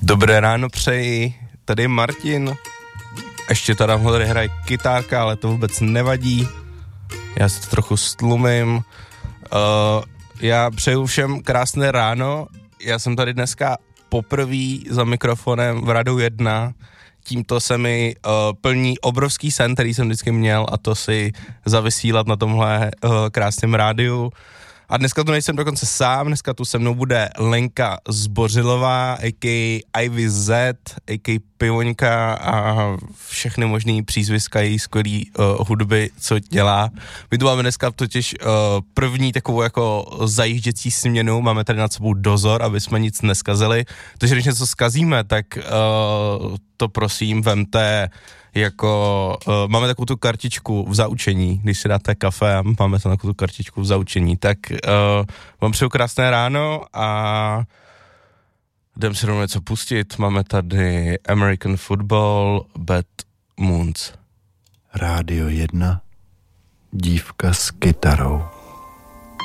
Dobré ráno přeji, tady je Martin. Ještě tady hraje kytárka, ale to vůbec nevadí. Já si to trochu stlumím. Já přeju všem krásné ráno. Já jsem tady dneska poprvé za mikrofonem v Radu 1. Tímto se mi plní obrovský sen, který jsem vždycky měl, a to si zavysílat na tomhle krásném rádiu. A dneska tu nejsem dokonce sám, dneska tu se mnou bude Lenka Zbořilová, a.k.a. Ivy Z, a.k.a. Pivoňka a všechny možný přízviska její skvělý hudby, co dělá. My tu máme dneska totiž první takovou jako zajížděcí směnu, máme tady nad sebou dozor, aby jsme nic neskazili, takže když něco zkazíme, tak to prosím vemte jako, máme takovou tu kartičku v zaučení, když si dáte kafe, máme tam takovou tu kartičku v zaučení, tak vám přeju krásné ráno a jdem si rovnou něco pustit. Máme tady American Football, Bad Moons. Rádio 1, dívka s kytarou.